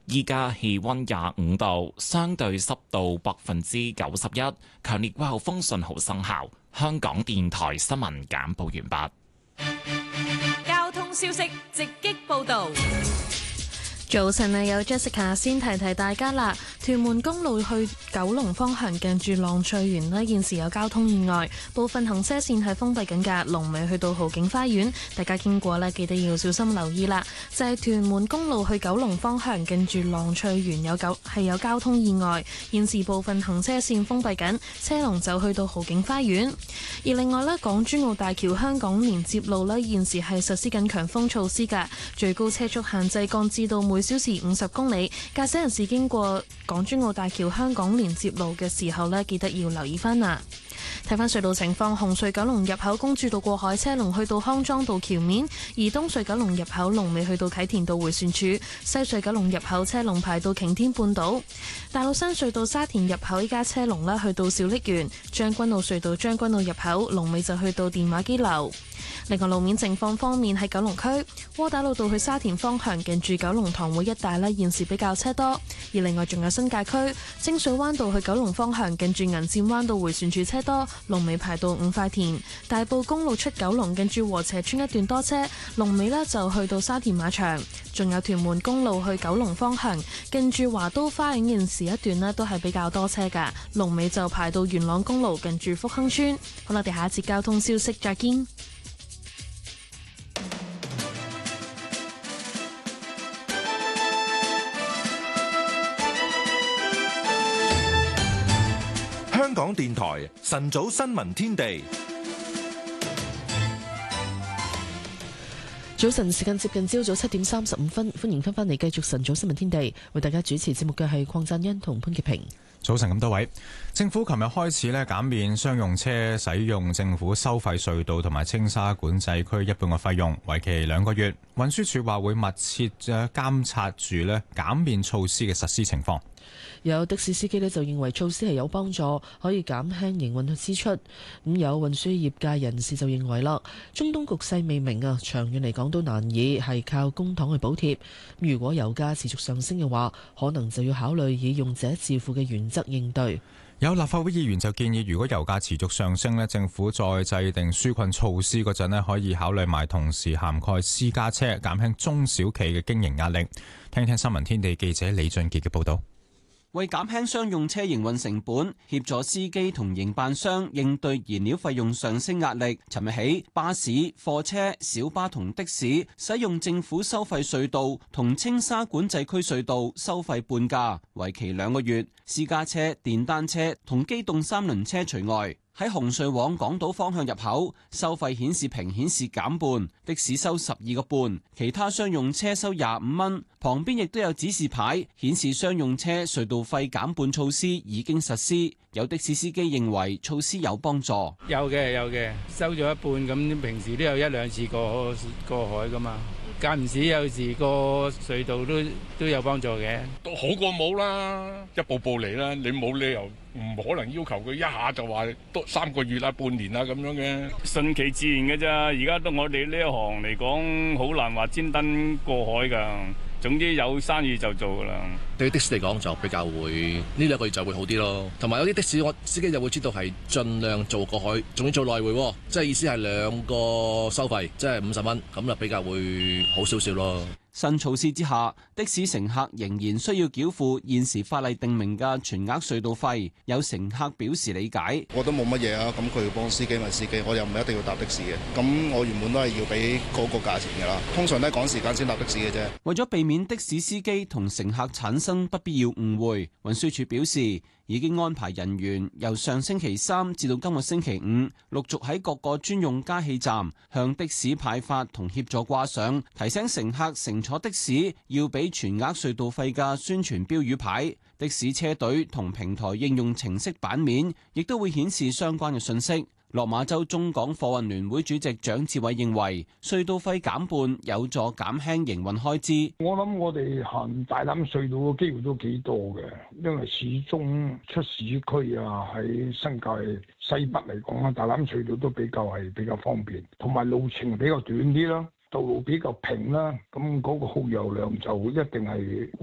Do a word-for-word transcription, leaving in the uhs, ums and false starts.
依家氣溫廿五度，相對濕度百分之九十一，強烈季候風信號生效。香港電台新聞簡報完畢。 交通消息直擊報道。 早晨啊，有 Jessica 先提提大家啦。屯門公路去九龍方向近住浪翠園呢，現時有交通意外，部分行車線係封閉緊㗎。龍尾去到豪景花園，大家經過呢，記得要小心留意啦。就係屯門公路去九龍方向近住浪翠園有九係有交通意外，現時部分行車線封閉緊，車龍就去到豪景花園。而另外呢，港珠澳大橋香港連接路呢，現時係實施緊強風措施㗎，最高車速限制降至到每小時五十公里，駕駛人士經過港珠澳大橋香港連接路嘅時候呢，記得要留意翻啦。睇翻隧道情況，紅隧九龍入口公主道過海車龍去到康莊道橋面，而東隧九龍入口龍尾去到啟田道迴旋處，西隧九龍入口車龍排到擎天半島，大老山隧道沙田入口依家車龍呢去到小瀝源，將軍澳隧道將軍澳入口龍尾就去到電話機樓。另外路面情況方面，喺九龍區窩打老道去沙田方向近住九龍塘會一帶呢，現時比較車多。而另外仲有新界區清水灣道去九龍方向近住銀線灣道迴旋處車多，龍尾排到五塊田。大埔公路出九龍近住禾輋村一段多車，龍尾呢就去到沙田馬場。仲有屯門公路去九龍方向近住華都花園現時一段呢都係比較多車㗎，龍尾就排到元朗公路近住福亨村。好啦，我哋下一節交通消息再見。 香港電台晨早新聞天地， 早晨時間接近朝早七點三十五分，歡迎翻返嚟繼續晨早新聞天地，為大家主持節目嘅係鄺振欣同潘潔平。 早晨咁多位，政府琴日開始咧減免商用車使用政府收費隧道同埋青沙管制區一半嘅費用，為期兩個月。運輸署話會密切監察住咧減免措施嘅實施情況。 有的士司機呢就認為措施係有幫助，可以減輕營運嘅支出。咁有運輸業界人士就認為啦，中東局勢未明啊，長遠嚟講都難以係靠公帑去補貼。如果油價持續上升嘅話，可能就要考慮以用者自付嘅原則應對。 有立法會議員就建議，如果油價持續上升咧，政府再制定紓困措施嗰陣咧，可以考慮埋同時涵蓋私家車，減輕中小企嘅經營壓力。聽聽新聞天地記者李俊傑嘅報導。 為減輕商用車營運成本，協助司機同營辦商應對燃料費用上升壓力，尋日起，巴士、貨車、小巴同的士使用政府收費隧道同青沙管制區隧道收費半價，為期兩個月。私家車、電單車同機動三輪車除外。喺紅隧往港島方向入口，收費顯示屏顯示減半，的士收十二個半，其他商用車收廿五蚊。旁邊亦都有指示牌顯示商用車隧道費減半措施已經實施。有的士司機認為措施有幫助， 有嘅有嘅，收咗一半咁，平時都有一兩次過過海噶嘛，間唔時有時個隧道都都有幫助嘅， 都好過冇啦，一步步嚟啦，你冇理由唔可能要求佢一下就話多三個月啦、半年啦咁樣嘅，順其自然嘅咋。而家到我哋呢一行嚟講，好難話專登過海噶。總之有生意就做噶啦。 對於的士嚟講就比較會呢兩個月就會好啲咯。同埋有啲的士我司機就會知道係盡量做過海，仲要做來回，即係意思係兩個收費，即係五十蚊，咁就比較會好少少咯。 新措施之下，的士乘客仍然需要繳付現時法例定明嘅全額隧道費。有乘客表示理解， 我都冇乜嘢啊。咁佢要幫司機咪司機，我又唔係一定要搭的士嘅。咁我原本都係要俾嗰個價錢㗎啦。通常都係趕時間先搭的士嘅啫。 為咗避免的士司機同乘客產生不必要誤會，運輸署表示，已經安排人員由上星期三至到今個星期五，陸續喺各個專用加氣站向的士派發同協助掛上提醒乘客乘坐的士要俾全額隧道費嘅宣傳標語牌。的士車隊同平台應用程式版面亦都會顯示相關嘅信息。落馬洲中港貨運聯會主席蔣志偉認為，隧道費減半有助減輕營運開支。 我諗我哋行大欖隧道嘅機會都幾多嘅，因為始終出市區啊，喺新界西北嚟講啊，大欖隧道都比較係比較方便，同埋路程比較短啲啦，道路比較平啦，咁嗰個耗油量就一定係